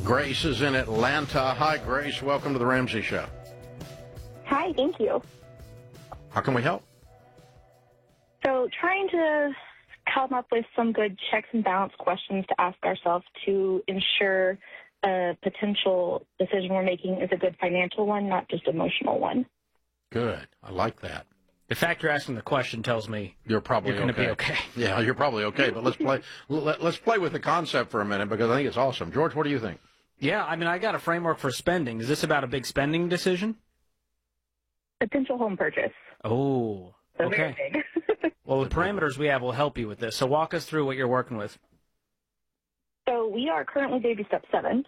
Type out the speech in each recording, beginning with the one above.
Grace is in Atlanta. Hi, Grace. Welcome to the Ramsey Show. Hi, thank you. How can we help? So trying to come up with some good checks and balance questions to ask ourselves to ensure a potential decision we're making is a good financial one, not just emotional one. Good. I like that. The fact you're asking the question tells me You're probably going to be okay. Yeah, you're probably okay. But let's play. Let's play with the concept for a minute because I think it's awesome. George, what do you think? Yeah, I mean, I got a framework for spending. Is this about a big spending decision? Potential home purchase. Oh, So okay. very big. Well, the parameters we have will help you with this. So walk us through what you're working with. So we are currently baby step 7.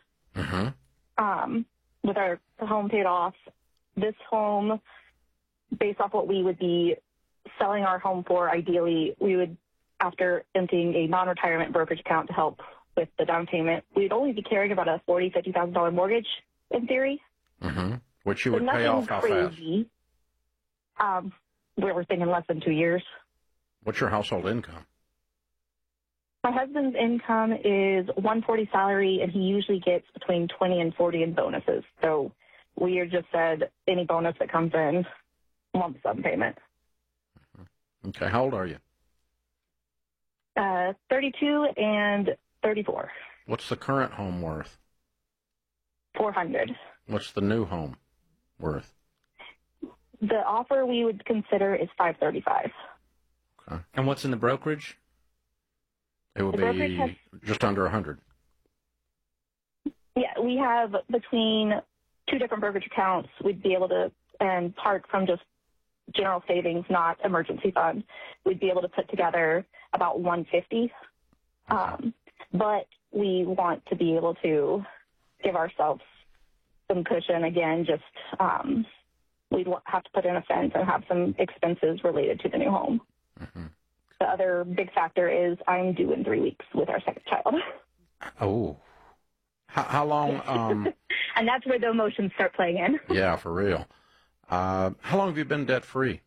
With our home paid off. This home, based off what we would be selling our home for, ideally, we would, after emptying a non-retirement brokerage account to help with the down payment, we'd only be carrying about a $40,000, $50,000 mortgage, in theory. Which you would pay off how crazy. We were thinking less than 2 years. What's your household income? My husband's income is $140 salary, and he usually gets between $20 and $40 in bonuses. So we just said any bonus that comes in, lump sum payment. Okay, how old are you? 32 and 34. What's the current home worth? $400. What's the new home worth? The offer we would consider is $535. Okay. And what's in the brokerage? It would be just under 100. Yeah, we have between 2 different brokerage accounts. We'd be able to, and part from just general savings, not emergency fund, we'd be able to put together about $150. But we want to be able to give ourselves some cushion. Again, just we'd have to put in a fence and have some expenses related to the new home. The other big factor is I'm due in 3 weeks with our second child. Oh. How long? And that's where the emotions start playing in. Yeah, for real. How long have you been debt-free?